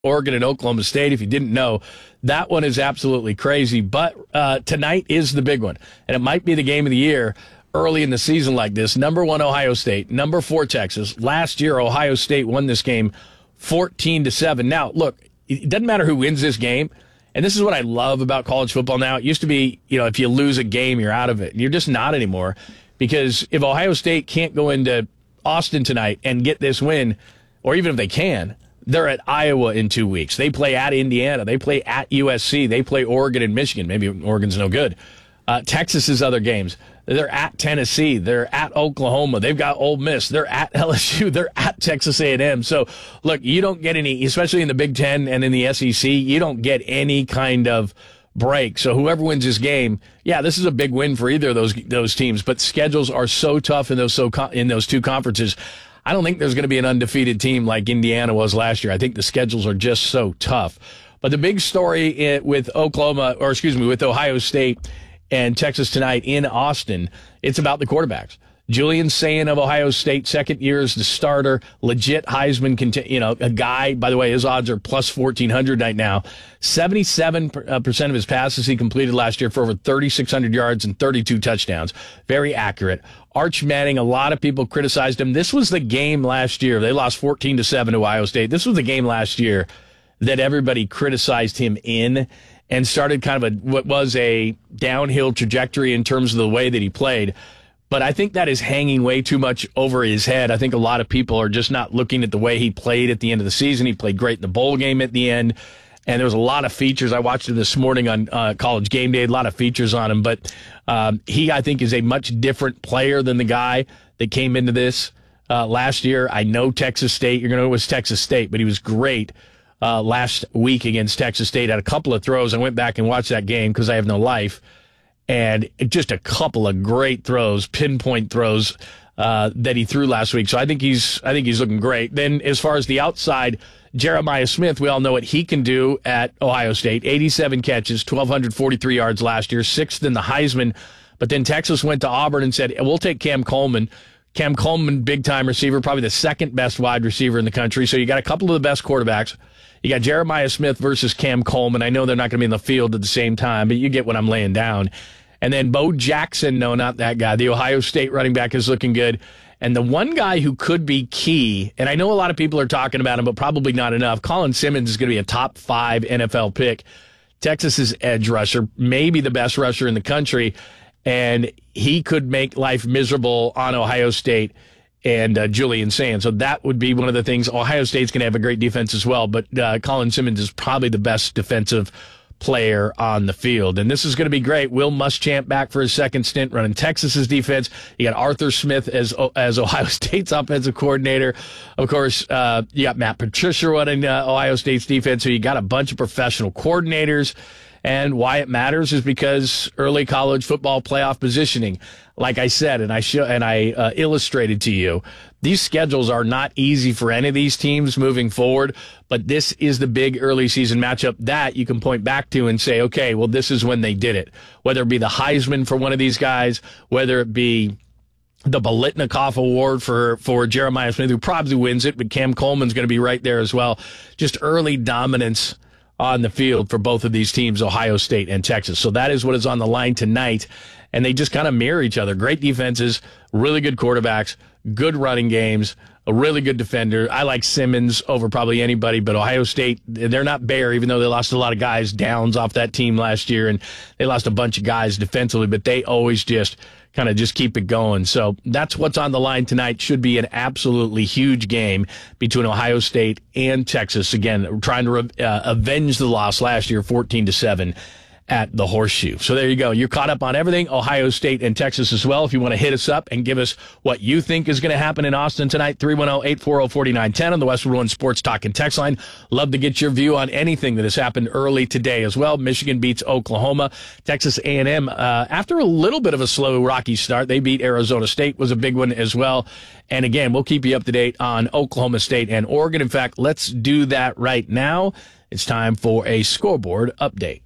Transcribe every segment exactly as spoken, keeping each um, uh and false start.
Oregon and Oklahoma State. If you didn't know, that one is absolutely crazy. But uh, tonight is the big one, and it might be the game of the year early in the season like this. Number one, Ohio State. Number four, Texas. Last year, Ohio State won this game fourteen to seven. Now, look, it doesn't matter who wins this game. And this is what I love about college football now. It used to be, you know, if you lose a game, you're out of it. You're just not anymore. Because if Ohio State can't go into Austin tonight and get this win, or even if they can, they're at Iowa in two weeks. They play at Indiana. They play at U S C. They play Oregon and Michigan. Maybe Oregon's no good. Uh, Texas's other games. They're at Tennessee. They're at Oklahoma. They've got Ole Miss. They're at L S U. They're at Texas A and M. So, look, you don't get any, especially in the Big Ten and in the S E C, you don't get any kind of break. So whoever wins this game, yeah, this is a big win for either of those those teams. But schedules are so tough in those so in those two conferences. I don't think there's going to be an undefeated team like Indiana was last year. I think the schedules are just so tough. But the big story with Oklahoma, or excuse me, with Ohio State and Texas tonight in Austin, it's about the quarterbacks. Julian Sayin of Ohio State, second year as the starter, legit Heisman, cont- you know, a guy, by the way, his odds are plus fourteen hundred right now. seventy-seven percent of his passes he completed last year for over thirty-six hundred yards and thirty-two touchdowns. Very accurate. Arch Manning, a lot of people criticized him. This was the game last year. They lost fourteen to seven to Ohio State. This was the game last year that everybody criticized him in and started kind of a what was a downhill trajectory in terms of the way that he played. But I think that is hanging way too much over his head. I think a lot of people are just not looking at the way he played at the end of the season. He played great in the bowl game at the end, and there was a lot of features. I watched it this morning on uh, College Game Day, a lot of features on him. But um, he, I think, is a much different player than the guy that came into this uh, last year. I know Texas State. You're going to know it was Texas State, but he was great uh, last week against Texas State. Had a couple of throws. I went back and watched that game because I have no life. And just a couple of great throws, pinpoint throws uh, that he threw last week. So I think he's I think he's looking great. Then as far as the outside, Jeremiah Smith, we all know what he can do at Ohio State. eighty-seven catches, one thousand two hundred forty-three yards last year, sixth in the Heisman. But then Texas went to Auburn and said, we'll take Cam Coleman. Cam Coleman, big-time receiver, probably the second best wide receiver in the country. So you got a couple of the best quarterbacks. You got Jeremiah Smith versus Cam Coleman. I know they're not going to be in the field at the same time, but you get what I'm laying down. And then Bo Jackson, no, not that guy. The Ohio State running back is looking good. And the one guy who could be key, and I know a lot of people are talking about him, but probably not enough, Colin Simmons is going to be a top five N F L pick. Texas's edge rusher, maybe the best rusher in the country, and he could make life miserable on Ohio State and uh, Julian Sayin. So that would be one of the things. Ohio State's going to have a great defense as well, but uh, Colin Simmons is probably the best defensive player on the field. And this is going to be great. Will Muschamp back for his second stint running Texas's defense. You got Arthur Smith as as Ohio State's offensive coordinator. Of course, uh, you got Matt Patricia running uh, Ohio State's defense. So you got a bunch of professional coordinators. And why it matters is because early college football playoff positioning, like I said, and I show, and I uh, illustrated to you, these schedules are not easy for any of these teams moving forward, but this is the big early season matchup that you can point back to and say, okay, well, this is when they did it. Whether it be the Heisman for one of these guys, whether it be the Biletnikoff Award for, for Jeremiah Smith, who probably wins it, but Cam Coleman's going to be right there as well. Just early dominance on the field for both of these teams, Ohio State and Texas. So that is what is on the line tonight. And they just kind of mirror each other. Great defenses, really good quarterbacks, good running games, a really good defender. I like Simmons over probably anybody, but Ohio State, they're not bare, even though they lost a lot of guys, Downs off that team last year, and they lost a bunch of guys defensively, but they always just kind of just keep it going. So that's what's on the line tonight. Should be an absolutely huge game between Ohio State and Texas. Again, trying to uh, avenge the loss last year, fourteen to seven. At the Horseshoe. So there you go. You're caught up on everything, Ohio State and Texas as well. If you want to hit us up and give us what you think is going to happen in Austin tonight, three one zero, eight four zero, four nine one zero on the Westwood One Sports Talk and Text line. Love to get your view on anything that has happened early today as well. Michigan beats Oklahoma. Texas A and M, uh, after a little bit of a slow, rocky start, they beat Arizona State, was a big one as well. And again, we'll keep you up to date on Oklahoma State and Oregon. In fact, let's do that right now. It's time for a scoreboard update.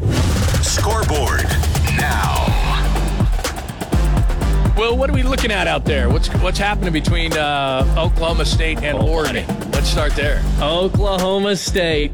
Scoreboard now. Well, what are we looking at out there? What's what's happening between uh, Oklahoma State and Oh, Oregon? buddy. Let's start there. Oklahoma State